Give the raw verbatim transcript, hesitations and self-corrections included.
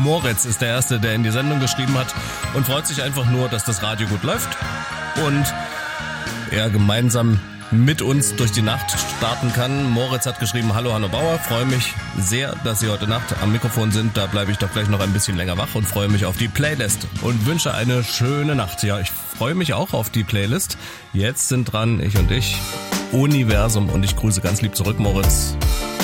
Moritz ist der Erste, der in die Sendung geschrieben hat und freut sich einfach nur, dass das Radio gut läuft und er gemeinsam mit uns durch die Nacht starten kann. Moritz hat geschrieben, hallo Hanno Bauer, freue mich sehr, dass Sie heute Nacht am Mikrofon sind. Da bleibe ich doch gleich noch ein bisschen länger wach und freue mich auf die Playlist und wünsche eine schöne Nacht. Ja, ich freue mich auch auf die Playlist. Jetzt sind dran ich und ich, Universum, und ich grüße ganz lieb zurück, Moritz.